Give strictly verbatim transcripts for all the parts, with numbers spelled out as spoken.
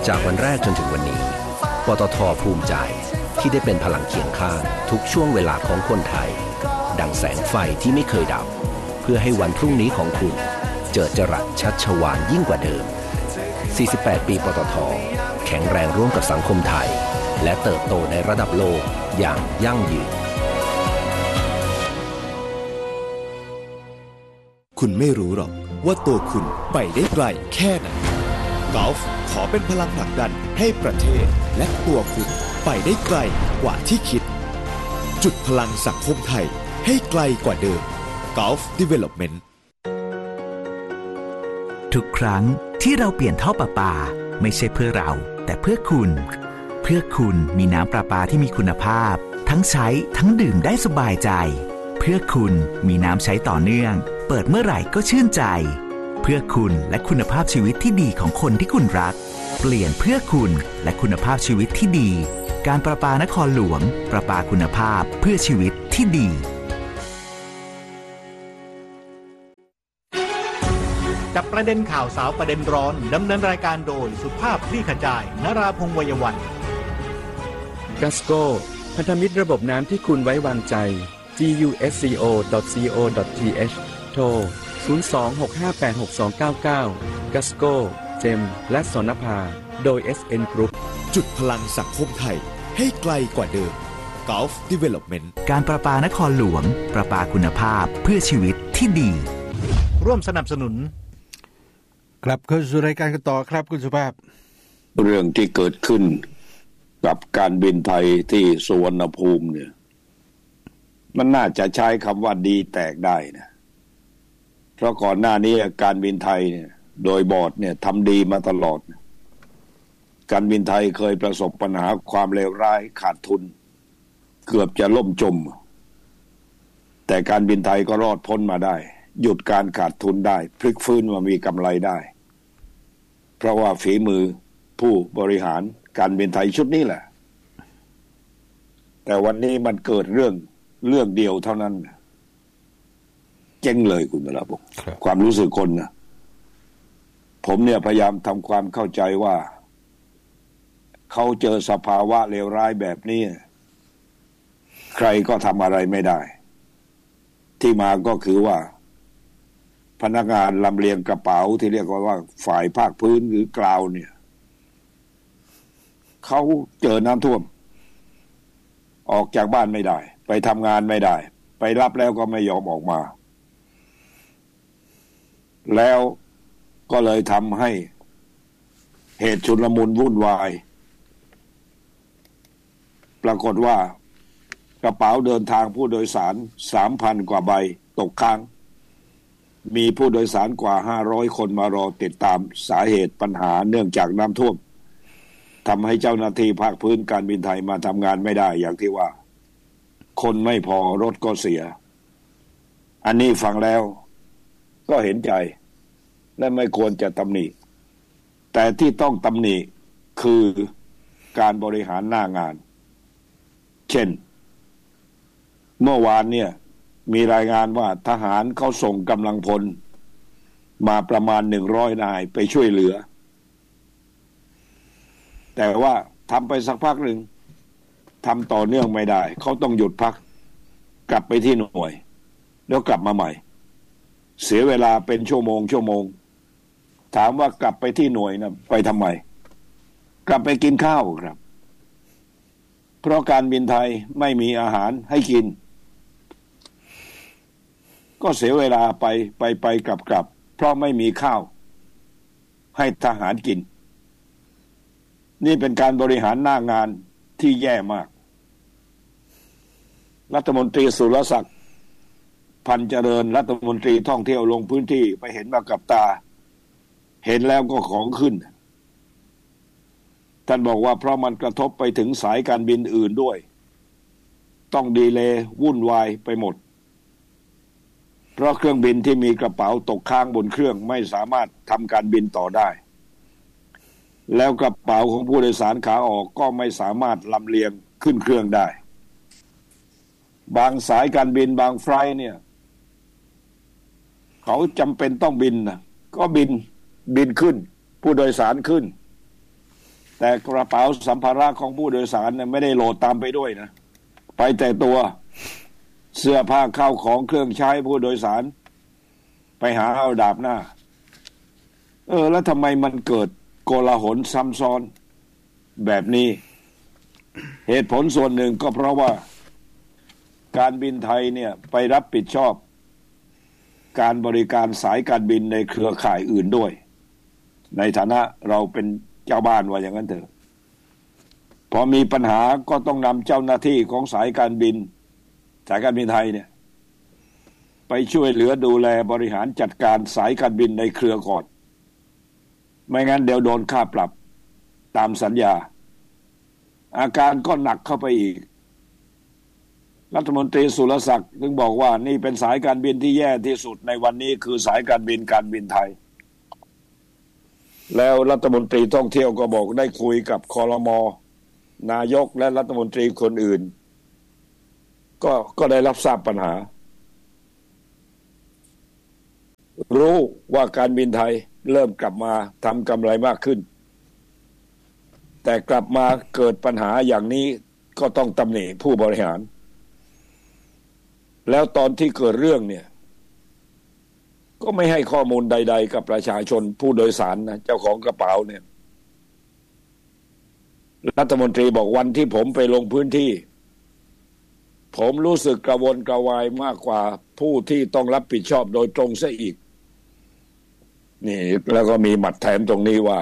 จากวันแรกจนถึงวันนี้ปตท.ภูมิใจที่ได้เป็นพลังเคียงข้างทุกช่วงเวลาของคนไทยดังแสงไฟที่ไม่เคยดับเพื่อให้วันพรุ่งนี้ของคุณเจิดจรัสชัชวาลยิ่งกว่าเดิมสี่สิบแปดปีปตท.แข็งแรงร่วมกับสังคมไทยและเติบโตในระดับโลกอย่างยั่งยืนคุณไม่รู้หรอกว่าตัวคุณไปได้ไกลแค่ไหนกอล์ฟขอเป็นพลังผลักดันให้ประเทศและตัวคุณไปได้ไกลกว่าที่คิดจุดพลังสังคมไทยให้ไกลกว่าเดิม Gulf Development ทุกครั้งที่เราเปลี่ยนท่อประปาไม่ใช่เพื่อเราแต่เพื่อคุณเพื่อคุณมีน้ำประปาที่มีคุณภาพทั้งใช้ทั้งดื่มได้สบายใจเพื่อคุณมีน้ำใช้ต่อเนื่องเปิดเมื่อไหร่ก็ชื่นใจเพื่อคุณและคุณภาพชีวิตที่ดีของคนที่คุณรักเปลี่ยนเพื่อคุณและคุณภาพชีวิตที่ดีการประปานครหลวงประปาคุณภาพเพื่อชีวิตที่ดีจับประเด็นข่าวสาวประเด็นร้อนดำเนินรายการโดยสุภาพคลี่ขจายนราพงษ์วัยวันกัสโกพันธมิตรระบบน้ำที่คุณไว้วางใจ จี ยู เอส ซี โอ ดอท ซี โอ ดอท ที เอช โทรศูนย์ สอง หก ห้า แปด หก สอง เก้า เก้า กัสโกเจมและสนภาโดย เอส เอ็น Group จุดพลังสังคมไทยให้ไกลกว่าเดิม Gulf Development การประปานครหลวงประปาคุณภาพเพื่อชีวิตที่ดีร่วมสนับสนุนกลับเข้าสู่รายการกันต่อครับคุณสุภาพเรื่องที่เกิดขึ้นกับการบินไทยที่สุวรรณภูมิเนี่ยมันน่าจะใช้คำว่าดีแตกได้นะเพราะก่อนหน้านี้การบินไทยเนี่ยโดยบอร์ดเนี่ยทำดีมาตลอดการบินไทยเคยประสบปัญหาความเลวร้ายขาดทุนเกือบจะล่มจมแต่การบินไทยก็รอดพ้นมาได้หยุดการขาดทุนได้พลิกฟื้นมามีกำไรได้เพราะว่าฝีมือผู้บริหารการบินไทยชุดนี้แหละแต่วันนี้มันเกิดเรื่องเรื่องเดียวเท่านั้นเจ๊งเลยคุณพระบุความรู้สึกคนนะผมเนี่ยพยายามทำความเข้าใจว่าเขาเจอสภาวะเลวร้ายแบบนี้ใครก็ทำอะไรไม่ได้ที่มาก็คือว่าพนักงานลำเลียงกระเป๋าที่เรียกว่าฝ่ายภาคพื้นหรือกราวเนี่ยเขาเจอน้ำท่วมออกจากบ้านไม่ได้ไปทำงานไม่ได้ไปรับแล้วก็ไม่ยอมออกมาแล้วก็เลยทำให้เหตุชุลมุนวุ่นวายปรากฏว่ากระเป๋าเดินทางผู้โดยสาร สามพัน กว่าใบตกค้างมีผู้โดยสารกว่าห้าร้อยคนมารอติดตามสาเหตุปัญหาเนื่องจากน้ำท่วมทำให้เจ้าหน้าที่ภาคพื้นการบินไทยมาทำงานไม่ได้อย่างที่ว่าคนไม่พอรถก็เสียอันนี้ฟังแล้วก็เห็นใจและไม่ควรจะตำหนิแต่ที่ต้องตำหนิคือการบริหารหน้างานเช่นเมื่อวานเนี่ยมีรายงานว่าทหารเขาส่งกำลังพลมาประมาณหนึ่งร้อยนายไปช่วยเหลือแต่ว่าทำไปสักพักหนึ่งทำต่อเนื่องไม่ได้เขาต้องหยุดพักกลับไปที่หน่วยแล้วกลับมาใหม่เสียเวลาเป็นชั่วโมงชั่วโมงถามว่ากลับไปที่หน่วยนะไปทำไมกลับไปกินข้าวครับเพราะการบินไทยไม่มีอาหารให้กินก็เสียเวลาไปไปไปกลับกลับเพราะไม่มีข้าวให้ทหารกินนี่เป็นการบริหารหน้างานที่แย่มากรัฐมนตรีสุรศักดิ์พันเจริญรัฐมนตรีท่องเที่ยวลงพื้นที่ไปเห็นมากับตาเห็นแล้วก็ของขึ้นท่านบอกว่าเพราะมันกระทบไปถึงสายการบินอื่นด้วยต้องดีเลย์วุ่นวายไปหมดเพราะเครื่องบินที่มีกระเป๋าตกค้างบนเครื่องไม่สามารถทำการบินต่อได้แล้วกระเป๋าของผู้โดยสารขาออกก็ไม่สามารถลำเลียงขึ้นเครื่องได้บางสายการบินบางไฟล์เนี่ยเขาจำเป็นต้องบินนะก็บินบินขึ้นผู้โดยสารขึ้นแต่กระเป๋าสัมภาระของผู้โดยสารเนี่ยไม่ได้โหลดตามไปด้วยนะไปแต่ตัวเสื้อผ้าข้าวของเครื่องใช้ผู้โดยสารไปหาเอาดาบหน้าเออแล้วทำไมมันเกิดโกลาหลซ้ำซ้อนแบบนี้เหตุผลส่วนหนึ่งก็เพราะว่าการบินไทยเนี่ยไปรับผิดชอบการบริการสายการบินในเครือข่ายอื่นด้วยในฐานะเราเป็นเจ้าบ้านว่าอย่างนั้นเถอะพอมีปัญหาก็ต้องนำเจ้าหน้าที่ของสายการบินสายการบินไทยเนี่ยไปช่วยเหลือดูแลบริหารจัดการสายการบินในเครือก่อนไม่งั้นเดี๋ยวโดนค่าปรับตามสัญญาอาการก็หนักเข้าไปอีกรัฐมนตรีสุรศักดิ์ถึงบอกว่านี่เป็นสายการบินที่แย่ที่สุดในวันนี้คือสายการบินการบินไทยแล้วรัฐมนตรีท่องเที่ยวก็บอกได้คุยกับครม.นายกและรัฐมนตรีคนอื่นก็ก็ได้รับทราบปัญหารู้ว่าการบินไทยเริ่มกลับมาทำกำไรมากขึ้นแต่กลับมาเกิดปัญหาอย่างนี้ก็ต้องตำหนิผู้บริหารแล้วตอนที่เกิดเรื่องเนี่ยก็ไม่ให้ข้อมูลใดๆกับประชาชนผู้โดยสารนะเจ้าของกระเป๋าเนี่ยรัฐมนตรีบอกวันที่ผมไปลงพื้นที่ผมรู้สึกกระวนกระวายมากกว่าผู้ที่ต้องรับผิดชอบโดยตรงซะอีกนี่แล้วก็มีหมัดแถมตรงนี้ว่า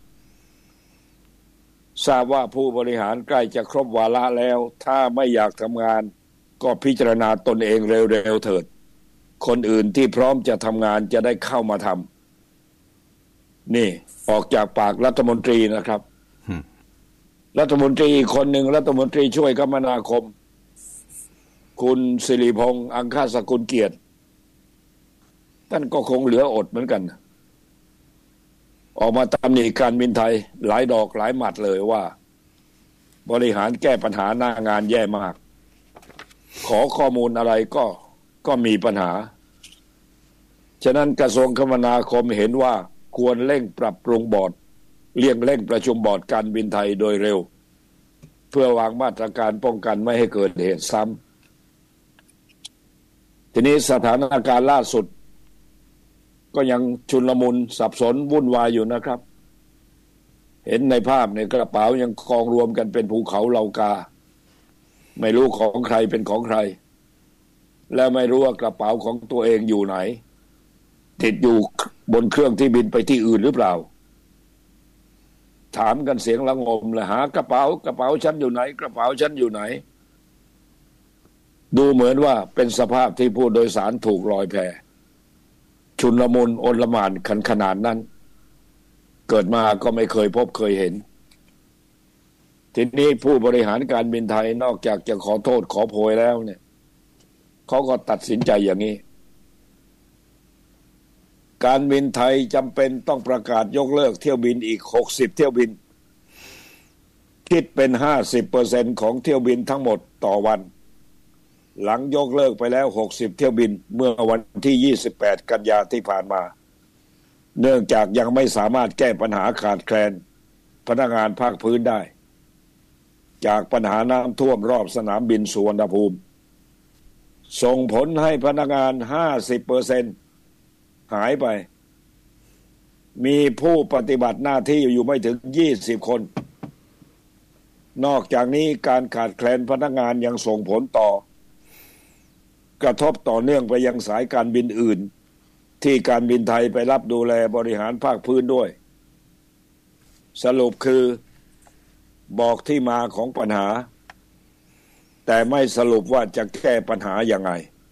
ทราบว่าผู้บริหารใกล้จะครบวาระแล้วถ้าไม่อยากทำงานก็พิจารณาตนเองเร็วๆเถิดคนอื่นที่พร้อมจะทำงานจะได้เข้ามาทำนี่ออกจากปากรัฐมนตรีนะครับ hmm. รัฐมนตรีอีกคนหนึ่งรัฐมนตรีช่วยคมนาคมคุณสิริพงษ์อังคาสกุลเกียรติท่านก็คงเหลืออดเหมือนกันออกมาตำหนิการบินไทยหลายดอกหลายหมัดเลยว่าบริหารแก้ปัญหาหน้างานแย่มากขอข้อมูลอะไรก็ก็มีปัญหาฉะนั้นกระทรวงคมนาคมเห็นว่าควรเร่งปรับปรุงบอร์ดเร่งเร่งประชุมบอร์ดการบินไทยโดยเร็วเพื่อวางมาตรการป้องกันไม่ให้เกิดเหตุซ้ำทีนี้สถานการณ์ล่าสุดก็ยังชุลมุนสับสนวุ่นวายอยู่นะครับเห็นในภาพในกระเป๋ายังกองรวมกันเป็นภูเขาเหล่ากาไม่รู้ของใครเป็นของใครแล้วไม่รู้ว่ากระเป๋าของตัวเองอยู่ไหนติดอยู่บนเครื่องที่บินไปที่อื่นหรือเปล่าถามกันเสียงระงมเลยหากระเป๋ากระเป๋าฉันอยู่ไหนกระเป๋าฉันอยู่ไหนดูเหมือนว่าเป็นสภาพที่ผู้โดยสารถูกลอยแพชุนลมุนโอลหม่านขันขนาดนั้นเกิดมาก็ไม่เคยพบเคยเห็นทีนี้ผู้บริหารการบินไทยนอกจากจะขอโทษขอโพยแล้วเนี่ยเขาก็ตัดสินใจอย่างนี้การบินไทยจำเป็นต้องประกาศยกเลิกเที่ยวบินอีกหกสิบเที่ยวบินคิดเป็น ห้าสิบเปอร์เซ็นต์ ของเที่ยวบินทั้งหมดต่อวันหลังยกเลิกไปแล้วหกสิบเที่ยวบินเมื่อวันที่ยี่สิบแปดกันยายนที่ผ่านมาเนื่องจากยังไม่สามารถแก้ปัญหาขาดแคลนพนักงานภาคพื้นได้จากปัญหาน้ำท่วมรอบสนามบินสุวรรณภูมิส่งผลให้พนักงาน ห้าสิบเปอร์เซ็นต์ หายไปมีผู้ปฏิบัติหน้าที่อยู่ไม่ถึงยี่สิบคนนอกจากนี้การขาดแคลนพนักงานยังส่งผลต่อกระทบต่อเนื่องไปยังสายการบินอื่นที่การบินไทยไปรับดูแลบริหารภาคพื้นด้วยสรุปคือบอกที่มาของปัญหาแต่ไม่สรุปว่าจะแก้ปัญหายังไง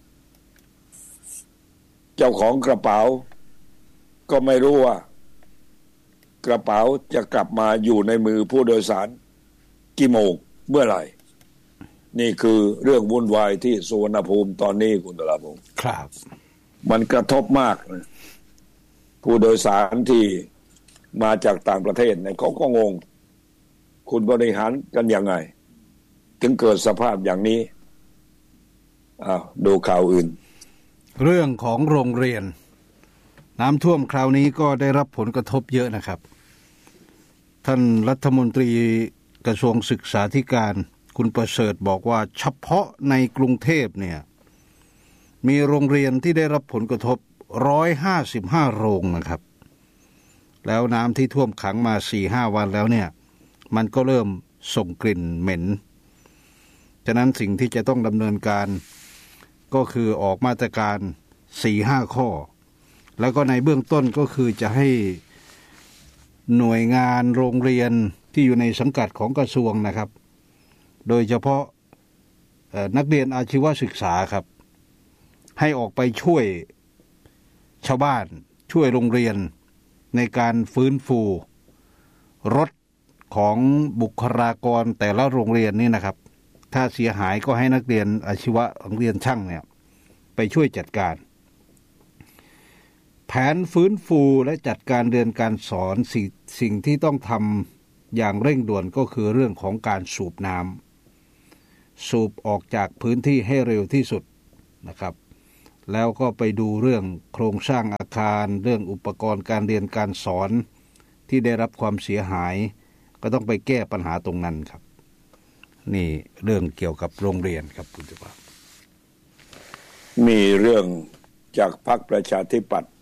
เจ้าของกระเป๋าก็ไม่รู้ว่ากระเป๋าจะกลับมาอยู่ในมือผู้โดยสารกี่โมงเมื่อไหร่นี่คือเรื่องวุ่นวายที่สุวรรณภูมิตอนนี้คุณตลาพงศ์ครับมันกระทบมากนะผู้โดยสารที่มาจากต่างประเทศเนี่ยเขาก็งงคุณบริหารกันยังไงถึงเกิดสภาพอย่างนี้อ้าวดูข่าวอื่นเรื่องของโรงเรียนน้ำท่วมคราวนี้ก็ได้รับผลกระทบเยอะนะครับท่านรัฐมนตรีกระทรวงศึกษาธิการคุณประเสริฐบอกว่าเฉพาะในกรุงเทพเนี่ยมีโรงเรียนที่ได้รับผลกระทบหนึ่งร้อยห้าสิบห้าโรงนะครับแล้วน้ำที่ท่วมขังมา สี่ห้า วันแล้วเนี่ยมันก็เริ่มส่งกลิ่นเหม็นฉะนั้นสิ่งที่จะต้องดำเนินการก็คือออกมาตรการ สี่ห้า ข้อแล้วก็ในเบื้องต้นก็คือจะให้หน่วยงานโรงเรียนที่อยู่ในสังกัดของกระทรวงนะครับโดยเฉพาะนักเรียนอาชีวศึกษาครับให้ออกไปช่วยชาวบ้านช่วยโรงเรียนในการฟื้นฟูรถของบุคลากรแต่ละโรงเรียนนี่นะครับถ้าเสียหายก็ให้นักเรียนอาชีวะโรงเรียนช่างเนี่ยไปช่วยจัดการแผนฟื้นฟูและจัดการเรียนการสอนสิ่งสิ่งที่ต้องทำอย่างเร่งด่วนก็คือเรื่องของการสูบน้ำสูบออกจากพื้นที่ให้เร็วที่สุดนะครับแล้วก็ไปดูเรื่องโครงสร้างอาคารเรื่องอุปกรณ์การเรียนการสอนที่ได้รับความเสียหายก็ต้องไปแก้ปัญหาตรงนั้นครับนี่เรื่องเกี่ยวกับโรงเรียนครับคุณสุภาพมีเรื่องจากพรรคประชาธิปัตย์